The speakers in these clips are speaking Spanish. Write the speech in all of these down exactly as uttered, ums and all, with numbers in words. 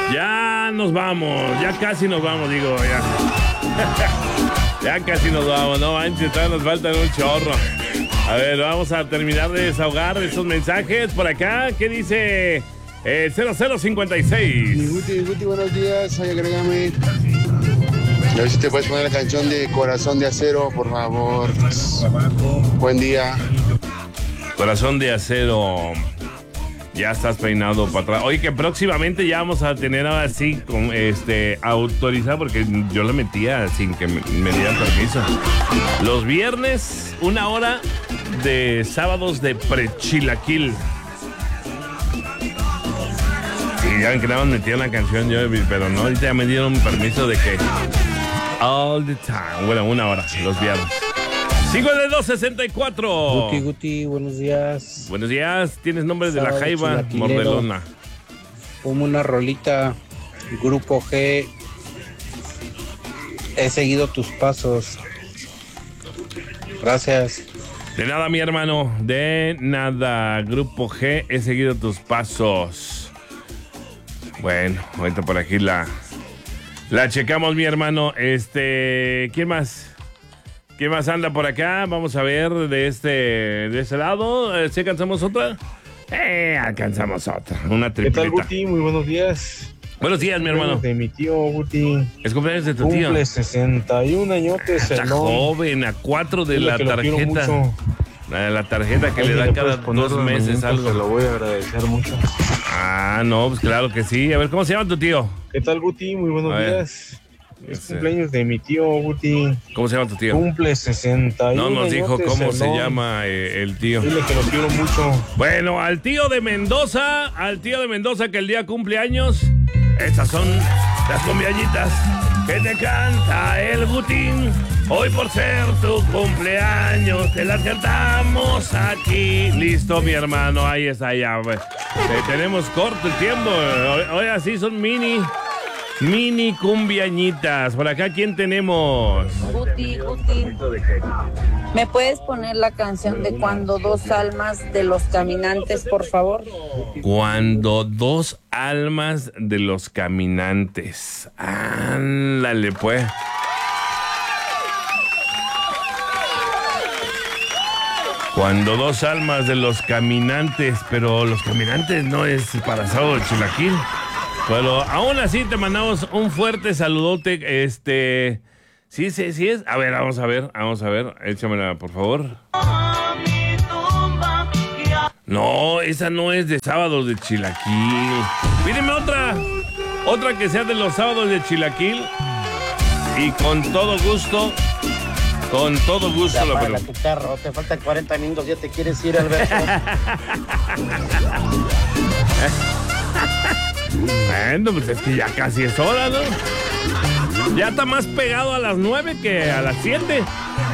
Ya nos vamos, ya casi nos vamos, digo, ya. Ya casi nos vamos, no manches, todavía nos faltan un chorro. A ver, vamos a terminar de desahogar estos mensajes por acá. ¿Qué dice eh, cero cero cincuenta y seis? Mi Guti, Guti, buenos días, ay, agrégame. A ver si te puedes poner la canción de Corazón de Acero, por favor. Buen día. Corazón de Acero. Ya estás peinado para atrás. Oye, que próximamente ya vamos a tener ahora sí con, este, autorizado, porque yo la metía sin que me, me dieran permiso. Los viernes, una hora de sábados de prechilaquil. Sí, ya ven que nada más metía una canción yo, pero no, ahorita ya me dieron permiso de que all the time, bueno, una hora, los viernes. cincuenta y dos sesenta y cuatro. Guti, Guti, buenos días. Buenos días, tienes nombre de Sábado la Jaiba chilaquilero. Mordelona. Como una rolita, Grupo G. He seguido tus pasos. Gracias. De nada, mi hermano, de nada. Grupo G, he seguido tus pasos. Bueno, ahorita por aquí la, la checamos, mi hermano. Este, ¿quién más? ¿Quién más anda por acá? Vamos a ver de este, de este lado. Eh, ¿Sí alcanzamos otra? Eh, alcanzamos otra. Una tripleta. ¿Qué tal, Guti? Muy buenos días. Buenos días, mi hermano. De mi tío, Guti. Es cumpleaños de tu tío. Cumple sesenta y un añotes. Está joven, a cuatro de la tarjeta. La, la tarjeta que le dan cada dos meses algo. Se lo voy a agradecer mucho. Ah, no, pues claro que sí. A ver, ¿cómo se llama tu tío? ¿Qué tal, Guti? Muy buenos A ver. días. Es cumpleaños de mi tío, Guti. ¿Cómo se llama tu tío? Cumple sesenta y un No nos dijo añotes, cómo se Elón. llama eh, el tío. Dile que lo quiero mucho. Bueno, al tío de Mendoza, al tío de Mendoza que el día cumple años. Estas son las cumbiañitas que te canta el Gutín. Hoy por ser tu cumpleaños te las cantamos aquí. Listo, mi hermano, ahí está ya. Eh, tenemos corto el tiempo. Hoy, hoy así son mini, mini cumbiañitas. Por acá, ¿quién tenemos? Guti, Guti, ¿me puedes poner la canción de Cuando dos almas de los caminantes, por favor? Cuando dos almas de los caminantes. Ándale, pues. Cuando dos almas de los caminantes, pero los caminantes no es para sábado de chilaquil. Pero aún así te mandamos un fuerte saludote, este... Sí, sí, sí es. A ver, vamos a ver, vamos a ver. Échamela, por favor. No, esa no es de sábados de chilaquil. Pídeme otra. Otra que sea de los sábados de chilaquil. Y con todo gusto, con todo gusto Ya lo apaga pregunto. tu carro, te faltan cuarenta minutos, ya te quieres ir, Alberto. Bueno, pues es que ya casi es hora, ¿no? Ya está más pegado a las nueve que a las siete.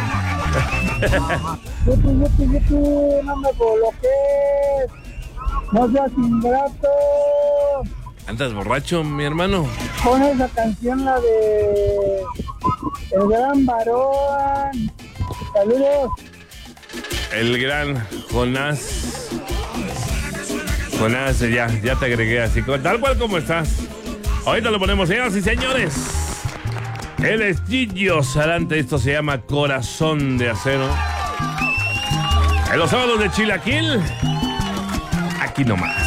Yupi, yupi, yupi, no me coloques. No seas ingrato. ¿Andas borracho, mi hermano? Pon esa canción, la de El Gran Varón. Saludos. El gran Jonás. Jonás, ya, ya te agregué así, tal cual como estás. Ahorita lo ponemos, señoras y señores. Él es Gillo Sarante, esto se llama Corazón de Acero. En los sábados de Chilaquil, aquí nomás.